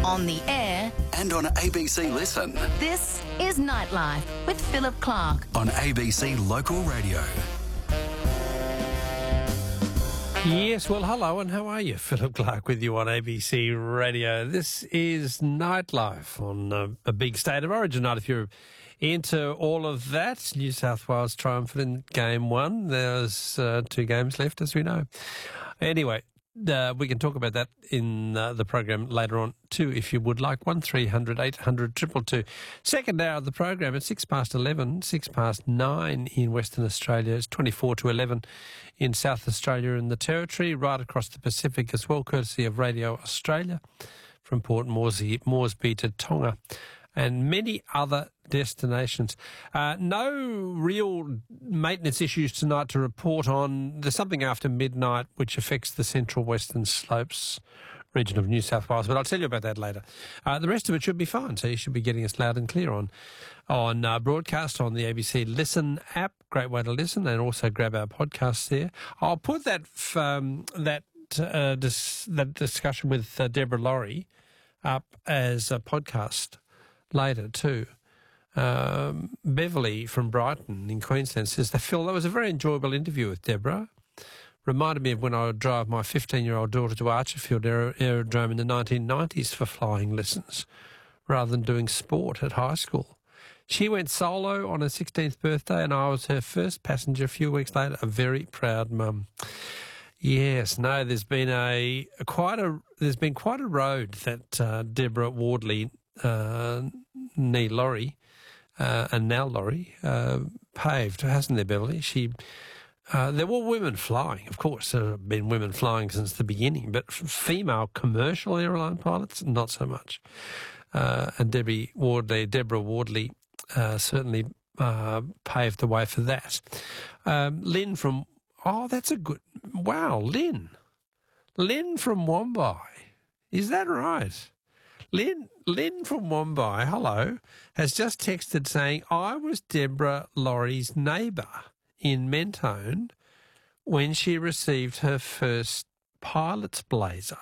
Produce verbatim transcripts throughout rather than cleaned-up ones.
on the air, and on A B C Listen. This is Nightlife with Philip Clark on A B C Local Radio. Yes, well, hello, and how are you? Philip Clark with you on A B C Radio. This is Nightlife on uh, a big State of Origin night. If you're into all of that, New South Wales triumphant in game one. There's uh, two games left, as we know. Anyway, uh, we can talk about that in uh, the program later on too, if you would like. one three hundred eight hundred two two two. Second hour of the program at six past eleven, six past nine in Western Australia. It's twenty-four to eleven in South Australia and the Territory, right across the Pacific as well, courtesy of Radio Australia from Port Moresby, Moresby to Tonga and many other destinations. Uh, no real maintenance issues tonight to report on. There's something after midnight which affects the central western slopes region of New South Wales, but I'll tell you about that later. Uh, the rest of it should be fine, so you should be getting us loud and clear on on uh, broadcast on the A B C Listen app. Great way to listen, and also grab our podcasts there. I'll put that um, that uh, dis- that discussion with uh, Deborah Laurie up as a podcast later too. Um, Beverly from Brighton in Queensland says, Phil, that was a very enjoyable interview with Deborah. Reminded me of when I would drive my fifteen-year-old daughter to Archerfield Aer- Aerodrome in the nineteen nineties for flying lessons, rather than doing sport at high school. She went solo on her sixteenth birthday, and I was her first passenger a few weeks later. A very proud mum. Yes, no, there's been a, a quite a there's been quite a road that uh, Deborah Wardley, uh, nee Laurie, uh, and now Laurie uh, paved, hasn't there, Beverly? She. Uh, there were women flying, of course. There have been women flying since the beginning, but f- female commercial airline pilots, not so much. Uh, and Debbie Wardley, Deborah Wardley uh, certainly uh, paved the way for that. Um, Lynn from, oh, that's a good, wow, Lynn. Lynn from Wombai. Is that right? Lynn, Lynn from Wombai, hello, has just texted saying, I was Deborah Laurie's neighbour in Mentone when she received her first pilot's blazer.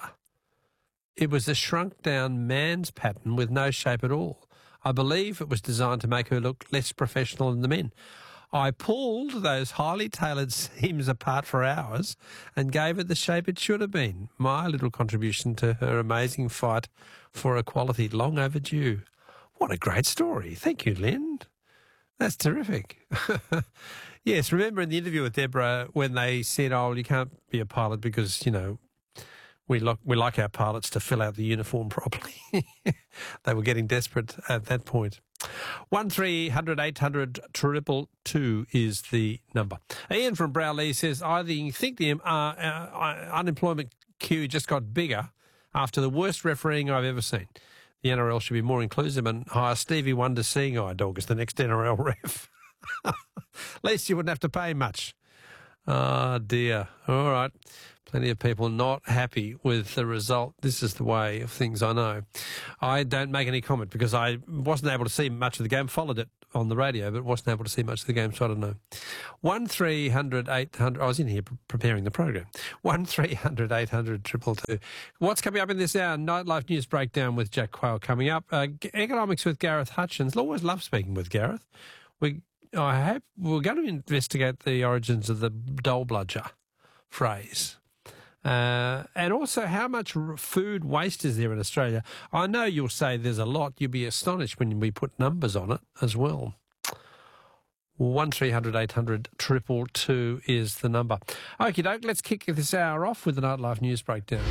It was a shrunk-down man's pattern with no shape at all. I believe it was designed to make her look less professional than the men. I pulled those highly tailored seams apart for hours and gave it the shape it should have been. My little contribution to her amazing fight for equality, long overdue. What a great story. Thank you, Lynn. That's terrific. Yes, remember in the interview with Deborah when they said, oh, you can't be a pilot because, you know, we, lo- we like our pilots to fill out the uniform properly. They were getting desperate at that point. one three hundred eight hundred two two two is the number. Ian from Browley says, I think the uh, uh, unemployment queue just got bigger after the worst refereeing I've ever seen. The N R L should be more inclusive and hire Stevie Wonder Seeing Eye Dog as the next N R L ref. At least you wouldn't have to pay much. Oh, dear. All right. Plenty of people not happy with the result. This is the way of things, I know. I don't make any comment because I wasn't able to see much of the game, followed it on the radio, but wasn't able to see much of the game, so I don't know. one three hundred eight hundred I was in here pre- preparing the program. one three hundred eight hundred two two two. What's coming up in this hour? Nightlife News Breakdown with Jack Quayle coming up. Uh, economics with Gareth Hutchins. I always love speaking with Gareth. We, I hope we're going to investigate the origins of the dole bludger phrase. Uh, and also how much r- food waste is there in Australia. I know you'll say there's a lot. You'll be astonished when we put numbers on it as well. one three hundred eight hundred two two two is the number. Okie doke, let's kick this hour off with the Nightlife News Breakdown.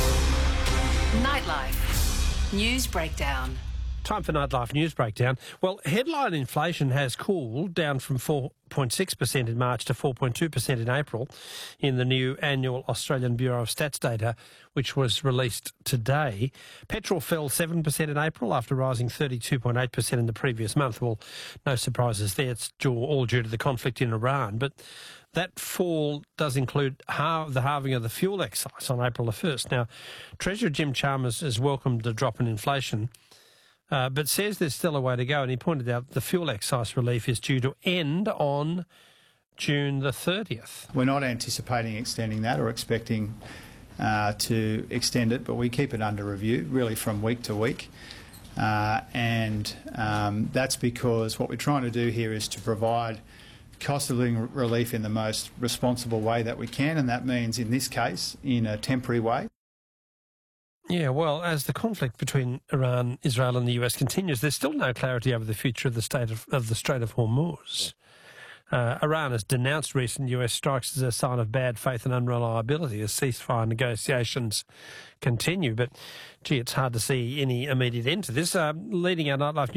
Nightlife News Breakdown. Time for Nightlife News Breakdown. Well, headline inflation has cooled down from four point six percent in March to four point two percent in April in the new annual Australian Bureau of Stats data, which was released today. Petrol fell seven percent in April after rising thirty-two point eight percent in the previous month. Well, no surprises there. It's all due to the conflict in Iran. But that fall does include half, the halving of the fuel excise on April the first. Now, Treasurer Jim Chalmers has welcomed the drop in inflation, Uh, but says there's still a way to go, and he pointed out the fuel excise relief is due to end on June the thirtieth. We're not anticipating extending that or expecting uh, to extend it, but we keep it under review, really from week to week. Uh, and um, that's because what we're trying to do here is to provide cost of living relief in the most responsible way that we can, and that means, in this case, in a temporary way. Yeah, well, as the conflict between Iran, Israel and the U S continues, there's still no clarity over the future of the state of, of the Strait of Hormuz. Uh, Iran has denounced recent U S strikes as a sign of bad faith and unreliability as ceasefire negotiations continue. But, gee, it's hard to see any immediate end to this. Uh, leading our Nightlife